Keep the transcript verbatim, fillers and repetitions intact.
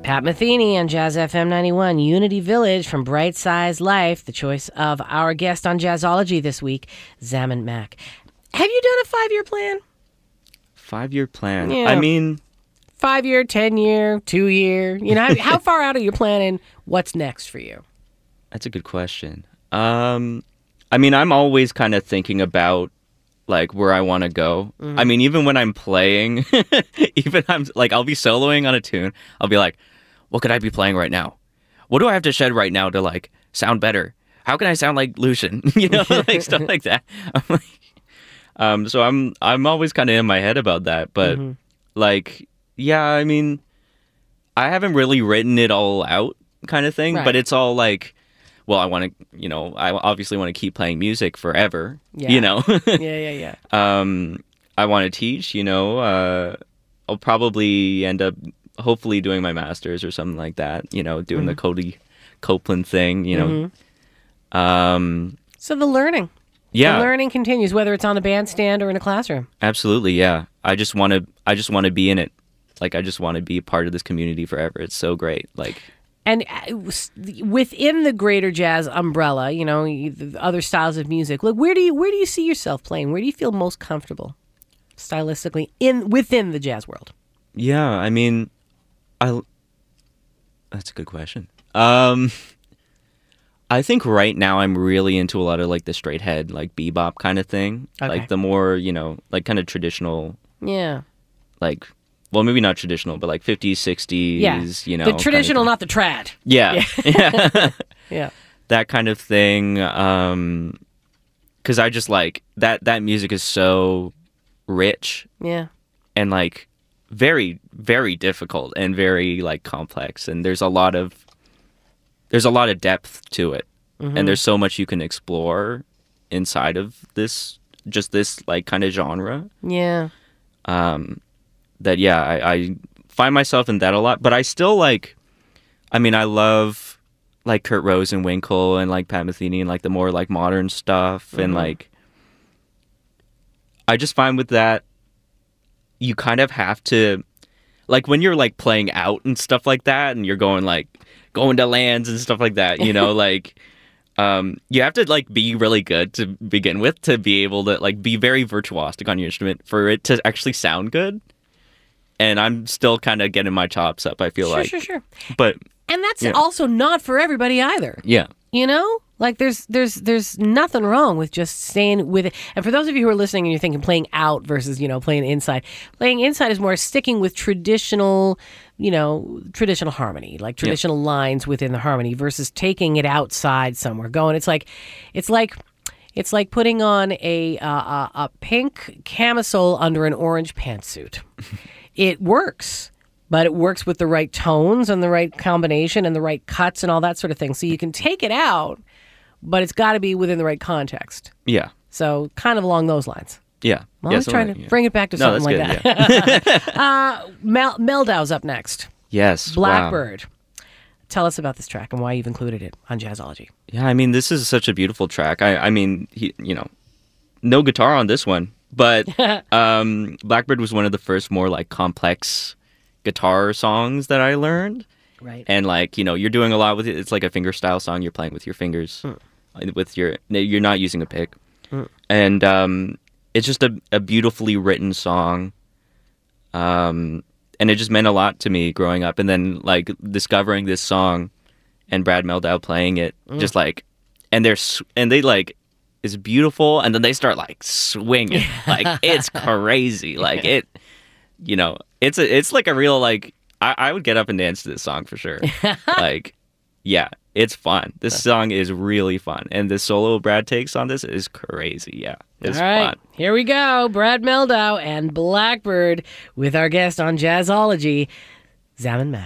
Pat Metheny on Jazz F M ninety-one, Unity Village from Bright Size Life, the choice of our guest on Jazzology this week, Zaman Mac. Have you done a five-year plan? Five-year plan? Yeah. I mean... Five-year, ten-year, two-year. You know, how, how far out are you planning? What's next for you? That's a good question. Um, I mean, I'm always kind of thinking about like where I want to go. Mm-hmm. I mean, even when I'm playing, even I'm like, I'll be soloing on a tune. I'll be like, what could I be playing right now? What do I have to shed right now to like sound better? How can I sound like Lucian? You know, like stuff like that. I'm like, um, so I'm, I'm always kind of in my head about that. But mm-hmm. like, yeah, I mean, I haven't really written it all out kind of thing, right. But it's all like, well, I want to, you know, I obviously want to keep playing music forever, yeah. you know? yeah, yeah, yeah. Um, I want to teach, you know, uh, I'll probably end up hopefully doing my master's or something like that, you know, doing mm-hmm. the Cody Copeland thing, you know. Mm-hmm. Um, so the learning. Yeah. The learning continues, whether it's on the bandstand or in a classroom. Absolutely, yeah. I just want to, I just want to be in it. Like, I just want to be a part of this community forever. It's so great, like... And within the greater jazz umbrella, you know, the other styles of music, like where do you where do you see yourself playing? Where do you feel most comfortable stylistically in within the jazz world? Yeah, I mean, I that's a good question. Um, I think right now I'm really into a lot of like the straight head, like bebop kind of thing, okay. Like the more, you know, like kind of traditional. Yeah. Like. Well, maybe not traditional, but like fifties, sixties, yeah. you know. The traditional, kind of not the trad. Yeah. Yeah. yeah. yeah. That kind of thing. Um, because I just like, that, that music is so rich. Yeah. And like very, very difficult and very like complex. And there's a lot of, there's a lot of depth to it. Mm-hmm. And there's so much you can explore inside of this, just this like kind of genre. Yeah. Um, that yeah I, I find myself in that a lot, but I still like I mean I love like Kurt Rosenwinkel and like Pat Metheny and like the more like modern stuff. Mm-hmm. And like I just find with that you kind of have to like when you're like playing out and stuff like that and you're going like going to lands and stuff like that, you know. like um you have to like be really good to begin with to be able to like be very virtuosic on your instrument for it to actually sound good. And I'm still kind of getting my chops up, I feel sure, like. Sure, sure, sure. But and that's yeah. also not for everybody either. Yeah. You know? Like there's there's there's nothing wrong with just staying with it. And for those of you who are listening and you're thinking playing out versus, you know, playing inside. Playing inside is more sticking with traditional, you know, traditional harmony, like traditional yeah. lines within the harmony versus taking it outside somewhere. Going, it's like it's like It's like putting on a uh, a, a pink camisole under an orange pantsuit. It works, but it works with the right tones and the right combination and the right cuts and all that sort of thing. So you can take it out, but it's got to be within the right context. Yeah. So kind of along those lines. Yeah. Well, yeah, I was trying like, to yeah. bring it back to no, something like good, that. Yeah. uh, Mel- Meldau's up next. Yes. Blackbird. Wow. Tell us about this track and why you've included it on Jazzology. Yeah, I mean, this is such a beautiful track. I, I mean, he, you know, no guitar on this one, but um, Blackbird was one of the first more like complex guitar songs that I learned. Right. And like, you know, you're doing a lot with it. It's like a finger style song. You're playing with your fingers, mm. with your, you're not using a pick. Mm. And um, it's just a, a beautifully written song. Um, and it just meant a lot to me growing up. And then like discovering this song and Brad Mehldau playing it, mm. just like, and they're, and they like, it's beautiful. And then they start like swinging, like it's crazy. Like it, you know, it's a, it's like a real, like, I, I would get up and dance to this song for sure. Like, yeah, it's fun. This song is really fun. And the solo Brad takes on this is crazy. Yeah, it's All right, fun. Here we go. Brad Mehldau and Blackbird with our guest on Jazzology, Zaman Mac.